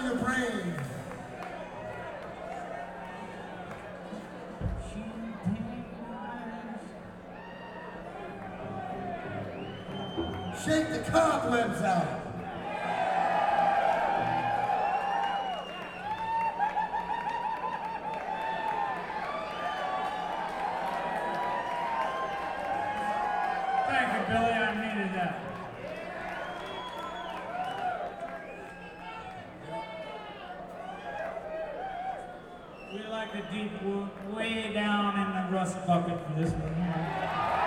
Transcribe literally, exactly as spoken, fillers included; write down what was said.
your brain. Shake the cobwebs out. Thank you, Billy. I needed that. We like the deep wood way down in the rust bucket for this one.